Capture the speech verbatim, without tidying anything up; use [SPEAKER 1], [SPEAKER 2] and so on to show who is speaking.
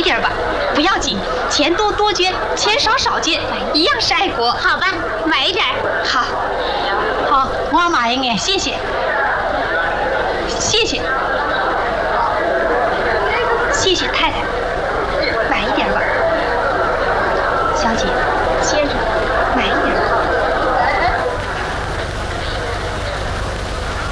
[SPEAKER 1] 点吧，不要紧，钱多多捐，钱少少捐，一样是爱国。
[SPEAKER 2] 好吧，买一点。
[SPEAKER 1] 好，好，我买一眼，谢谢，谢谢。